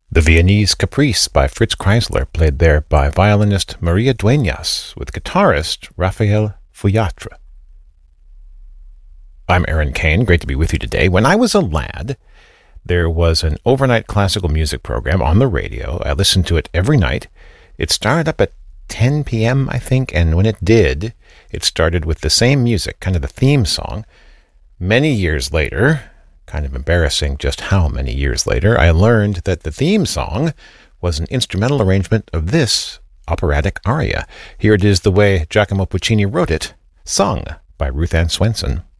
The Viennese Caprice by Fritz Kreisler, played there by violinist Maria Dueñas with guitarist Raphael Fuyatre. I'm Aaron Kane, great to be with you today. When I was a lad, there was an overnight classical music program on the radio. I listened to it every night. It started up at 10 p.m., I think, and when it did, it started with the same music, kind of the theme song. Many years later, kind of embarrassing just how many years later, I learned that the theme song was an instrumental arrangement of this operatic aria. Here it is the way Giacomo Puccini wrote it, sung by Ruth Ann Swenson.